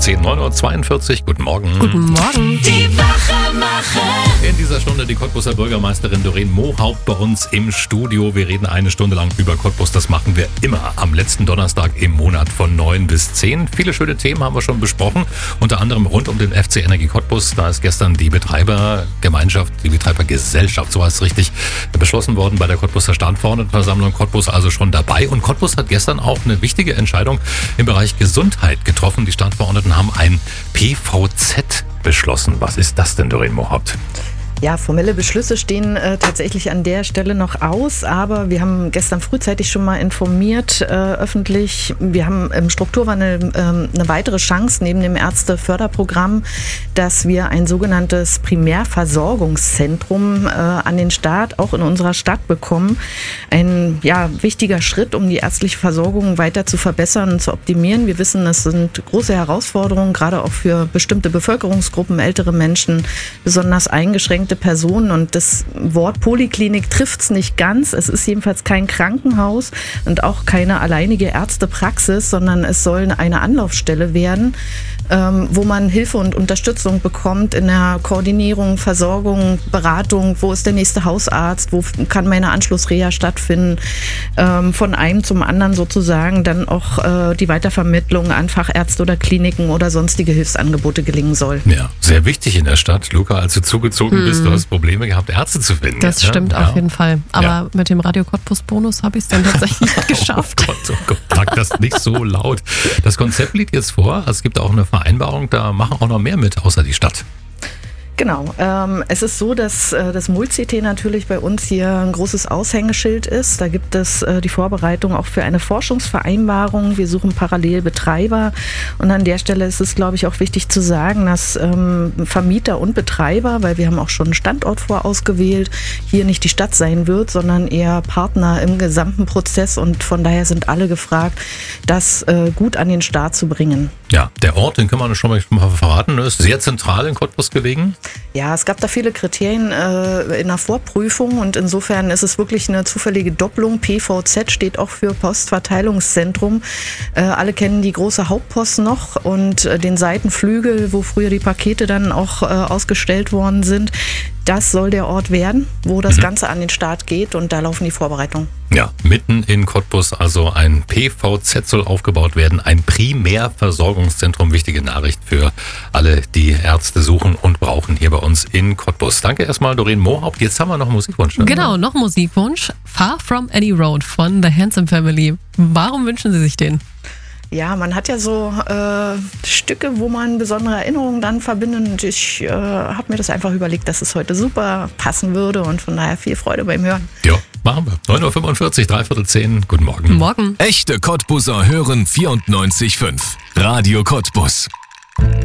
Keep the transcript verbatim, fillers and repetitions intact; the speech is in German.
zehn, neun Uhr zweiundvierzig. Guten Morgen. Guten Morgen. Die Wachmacher. In dieser Stunde die Cottbuser Bürgermeisterin Doreen Mohaupt bei uns im Studio. Wir reden eine Stunde lang über Cottbus. Das machen wir immer am letzten Donnerstag im Monat von neun bis zehn. Viele schöne Themen haben wir schon besprochen. Unter anderem rund um den F C Energie Cottbus. Da ist gestern die Betreibergemeinschaft, die Betreibergesellschaft, so heißt es richtig, beschlossen worden bei der Cottbuser Stadtverordnetenversammlung. Cottbus also schon dabei. Und Cottbus hat gestern auch eine wichtige Entscheidung im Bereich Gesundheit getroffen. Die Stadtverordneten haben ein P V Z beschlossen. Was ist das denn, Doreen Mohaupt? Ja, formelle Beschlüsse stehen äh, tatsächlich an der Stelle noch aus, aber wir haben gestern frühzeitig schon mal informiert, äh, öffentlich. Wir haben im Strukturwandel äh, eine weitere Chance neben dem Ärzteförderprogramm, dass wir ein sogenanntes Primärversorgungszentrum äh, an den Start, auch in unserer Stadt bekommen. Ein ja, wichtiger Schritt, um die ärztliche Versorgung weiter zu verbessern und zu optimieren. Wir wissen, es sind große Herausforderungen, gerade auch für bestimmte Bevölkerungsgruppen, ältere Menschen, besonders eingeschränkte Personen, und das Wort Poliklinik trifft es nicht ganz. Es ist jedenfalls kein Krankenhaus und auch keine alleinige Ärztepraxis, sondern es soll eine Anlaufstelle werden, ähm, wo man Hilfe und Unterstützung bekommt in der Koordinierung, Versorgung, Beratung. Wo ist der nächste Hausarzt? Wo kann meine Anschlussreha stattfinden? Ähm, von einem zum anderen sozusagen dann auch äh, die Weitervermittlung an Fachärzte oder Kliniken oder sonstige Hilfsangebote gelingen soll. Ja, sehr wichtig in der Stadt. Luca, als du zugezogen hm. bist, du hast Probleme gehabt, Ärzte zu finden. Das ja? stimmt ja. auf jeden Fall. Aber ja. mit dem Radio Cottbus Bonus habe ich es dann tatsächlich geschafft. Oh Gott, oh Gott, sag das nicht so laut. Das Konzept liegt jetzt vor. Es gibt auch eine Vereinbarung, da machen auch noch mehr mit, außer die Stadt. Genau. Ähm, es ist so, dass äh, das Mul-C T natürlich bei uns hier ein großes Aushängeschild ist. Da gibt es äh, die Vorbereitung auch für eine Forschungsvereinbarung. Wir suchen parallel Betreiber. Und an der Stelle ist es, glaube ich, auch wichtig zu sagen, dass ähm, Vermieter und Betreiber, weil wir haben auch schon einen Standort vorausgewählt, hier nicht die Stadt sein wird, sondern eher Partner im gesamten Prozess. Und von daher sind alle gefragt, das äh, gut an den Start zu bringen. Ja, der Ort, den kann man schon mal, schon mal verraten, ist sehr zentral in Cottbus gelegen. Ja, es gab da viele Kriterien äh, in der Vorprüfung, und insofern ist es wirklich eine zufällige Doppelung. P V Z steht auch für Postverteilungszentrum. Äh, alle kennen die große Hauptpost noch und äh, den Seitenflügel, wo früher die Pakete dann auch äh, ausgestellt worden sind. Das soll der Ort werden, wo das mhm. Ganze an den Start geht, und da laufen die Vorbereitungen. Ja, mitten in Cottbus, also ein P V Z soll aufgebaut werden, ein Primärversorgungszentrum. Wichtige Nachricht für alle, die Ärzte suchen und brauchen hier bei uns in Cottbus. Danke erstmal, Doreen Mohaupt. Jetzt haben wir noch einen Musikwunsch. Ne? Genau, noch Musikwunsch. Far From Any Road von The Handsome Family. Warum wünschen Sie sich den? Ja, man hat ja so äh, Stücke, wo man besondere Erinnerungen dann verbindet. Und ich äh, habe mir das einfach überlegt, dass es heute super passen würde, und von daher viel Freude beim Hören. Ja, machen wir. neun Uhr fünfundvierzig, dreiviertel zehn. Guten Morgen. Morgen. Echte Cottbuser hören vierundneunzig Komma fünf. Radio Cottbus.